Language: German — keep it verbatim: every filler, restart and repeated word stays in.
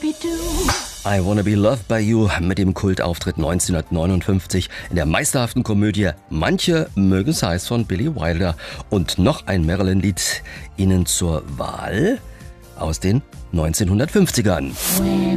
I Wanna Be Loved by You mit dem Kultauftritt neunzehnhundertneunundfünfzig in der meisterhaften Komödie Manche mögen's heiß von Billy Wilder. Und noch ein Marilyn-Lied Ihnen zur Wahl aus den neunzehnhundertfünfzigern.